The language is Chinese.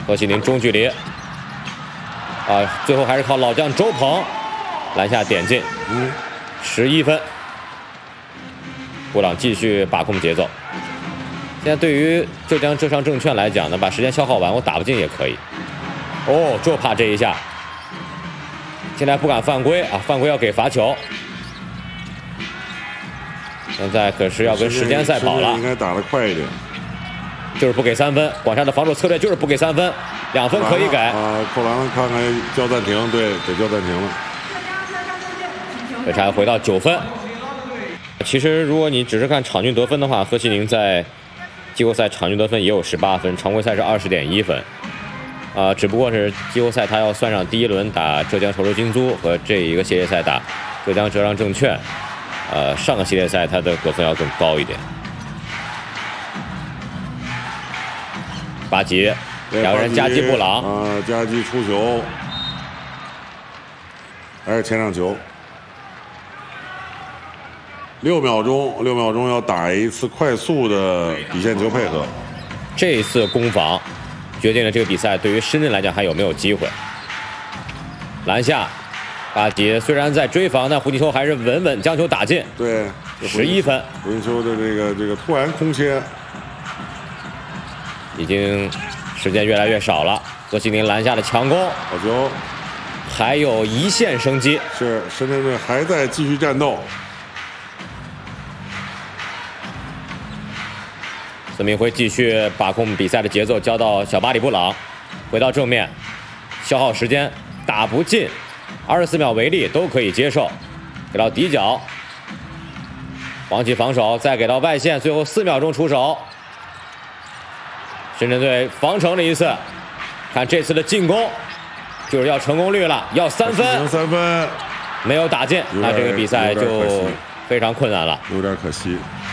何西宁中距离，最后还是靠老将周鹏篮下点进，11分。布朗继续把控节奏。现在对于浙江浙商证券来讲呢，把时间消耗完，我打不进也可以。哦，就怕这一下。现在不敢犯规啊，犯规要给罚球。现在可是要跟时间赛跑了， 应该打得快一点。 就是不给3分，广厦的防守策略就是不给3分，2分可以给。 扣篮了，看看叫暂停，对，得叫暂停了。 这才回到9分。其实如果你只是看场均得分的话，何西宁在季后赛场均得分也有18分，常规赛是20.1分。只不过是季后赛他要算上第1轮打浙江稠州金租和这一个系列赛打浙江浙商证券，上个系列赛他的得分要更高一点。巴吉，两个人夹击布朗， 夹击出球，还是前场球。6秒钟要打一次快速的底线球配合。 这一次攻防决定了这个比赛对于深圳来讲还有没有机会。篮下，巴吉虽然在追防，但胡金秋还是稳稳将球打进。 对 ，11分。 胡金秋的这个突然空切。 已经时间越来越少了，何西宁篮下的强攻， 好球， 还有一线生机。 是深圳队还在继续战斗。 孙铭徽继续把控比赛的节奏，交到小巴里布朗，回到正面，消耗时间，打不进，24秒违例都可以接受，给到底角，黄旗防守，再给到外线，最后4秒钟出手。深圳队防成了一次，看这次的进攻就是要成功率了，要3分 ，3分没有打进，那这个比赛就非常困难了， 有点可惜。